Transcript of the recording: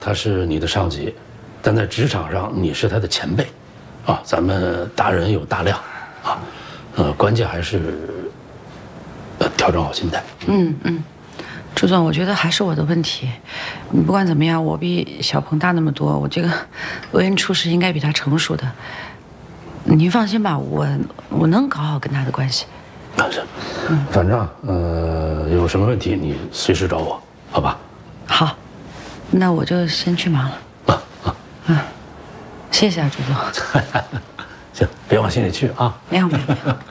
他是你的上级，但在职场上你是他的前辈，啊，咱们大人有大量，啊，关键还是调整好心态。 朱总，我觉得还是我的问题。不管怎么样，我比小鹏大那么多，我这个为人处事应该比他成熟的。您放心吧，我能搞好跟他的关系。 是，反正有什么问题你随时找我，好吧？ 好，那我就先去忙了。谢谢啊，朱总。 行，别往心里去啊。 没有。